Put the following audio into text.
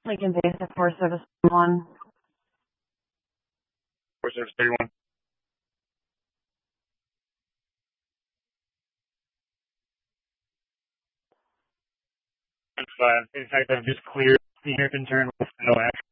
Lincoln Basic Forest Service 1. Forest Service 31. In fact, I've just cleared the near turn with no action.